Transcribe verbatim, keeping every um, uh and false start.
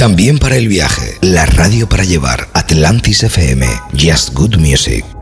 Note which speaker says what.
Speaker 1: También para el viaje, la radio para llevar, Atlantis F M, Just Good Music.